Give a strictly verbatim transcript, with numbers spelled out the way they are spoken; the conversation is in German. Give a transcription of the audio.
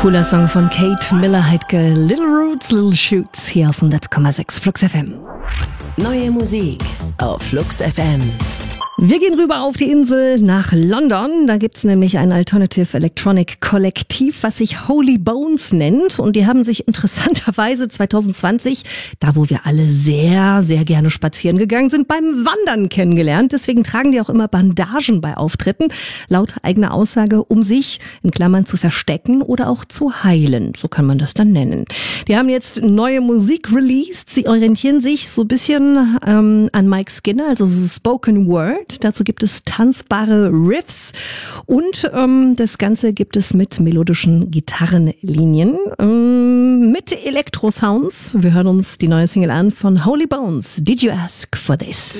Cooler Song von Kate Miller-Heidke, Little Roots, Little Shoots, hier auf hundert Komma sechs Flux F M. Neue Musik auf Flux F M. Wir gehen rüber auf die Insel nach London. Da gibt's nämlich ein Alternative Electronic Kollektiv, was sich Holy Bones nennt. Und die haben sich interessanterweise zwanzig zwanzig, da wo wir alle sehr, sehr gerne spazieren gegangen sind, beim Wandern kennengelernt. Deswegen tragen die auch immer Bandagen bei Auftritten, laut eigener Aussage, um sich in Klammern zu verstecken oder auch zu heilen. So kann man das dann nennen. Die haben jetzt neue Musik released. Sie orientieren sich so ein bisschen ähm, an Mike Skinner, also so Spoken Word. Dazu gibt es tanzbare Riffs und ähm, das Ganze gibt es mit melodischen Gitarrenlinien, ähm, mit Elektro-Sounds. Wir hören uns die neue Single an von Holy Bones. Did you ask for this?